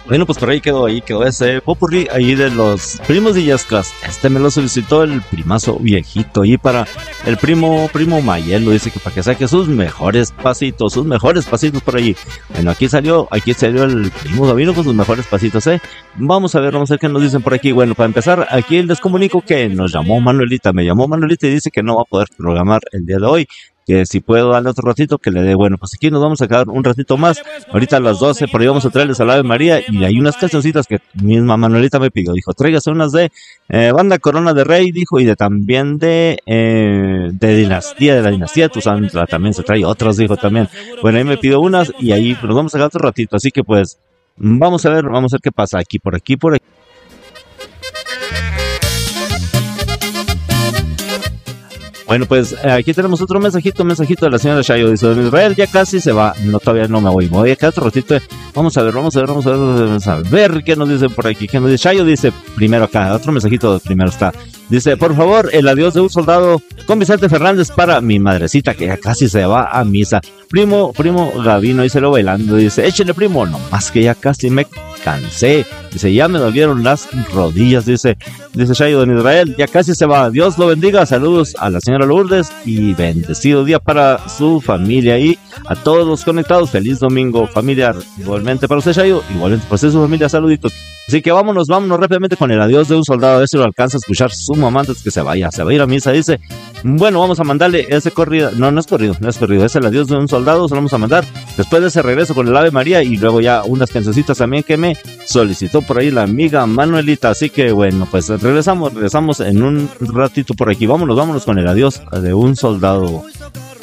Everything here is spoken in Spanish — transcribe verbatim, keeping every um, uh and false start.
Bueno, pues por ahí quedó, ahí quedó ese popurrí ahí de los primos Illescas. Este me lo solicitó el primazo viejito. Y para el primo, primo Mayelo, dice que para que saque sus mejores pasitos, sus mejores pasitos por allí. Bueno, aquí salió, aquí salió el primo Gavino con sus mejores pasitos, eh. Vamos a ver, vamos a ver qué nos dicen por aquí. Bueno, para empezar, aquí les comunico que nos llamó Manuelita, me llamó Manuelita y dice que no va a poder programar el día de hoy, que si puedo darle otro ratito que le dé. Bueno, pues aquí nos vamos a quedar un ratito más, ahorita a las doce, por ahí vamos a traerles al Ave María, y hay unas cancioncitas que misma Manuelita me pidió, dijo, tráigase unas de eh, Banda Corona de Rey, dijo, y de también de eh, de Dinastía, de la Dinastía de Tuzantla, también se trae otras, dijo también. Bueno, ahí me pidió unas, y ahí nos vamos a quedar otro ratito, así que pues, vamos a ver, vamos a ver qué pasa aquí, por aquí, por aquí. Bueno, pues eh, aquí tenemos otro mensajito, mensajito de la señora Shayo. Dice, don Israel ya casi se va. No, todavía no me voy. Me voy a quedar otro ratito. Vamos a ver, vamos a ver, vamos a ver, vamos a ver qué nos dicen por aquí. ¿Qué nos dice? Shayo dice, primero acá, otro mensajito primero está. Dice, por favor, el adiós de un soldado con Vicente Fernández para mi madrecita que ya casi se va a misa. Primo, primo Gavino, dice lo bailando. Dice, échale primo, nomás que ya casi me cansé. Dice, ya me dolieron las rodillas. Dice, dice Shayo, don Israel ya casi se va. Dios lo bendiga. Saludos a la señora Lourdes y bendecido día para su familia y a todos los conectados. Feliz domingo familiar. Igualmente para usted, Shayo, igualmente para usted, su familia. Saluditos. Así que vámonos, vámonos rápidamente con el adiós de un soldado. A ver si lo alcanza a escuchar su mamá antes que se vaya. Se va a ir a misa, dice. Bueno, vamos a mandarle ese corrido. No, no es corrido, no es corrido. Es el adiós de un soldado, se lo vamos a mandar. Después de ese regreso con el Ave María y luego ya unas cancioncitas también que me solicitó por ahí la amiga Manuelita. Así que bueno, pues regresamos, regresamos en un ratito por aquí. Vámonos, vámonos con el adiós de un soldado.